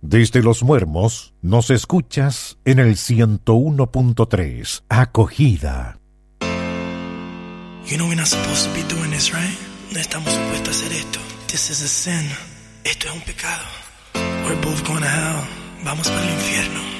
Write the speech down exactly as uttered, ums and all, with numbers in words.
Desde Los Muermos nos escuchas en el ciento uno punto tres. Acogida. You know we're not supposed to be doing this, right? No estamos supuestos a hacer esto. This is a sin. Esto es un pecado. We're both going to hell. Vamos para el infierno.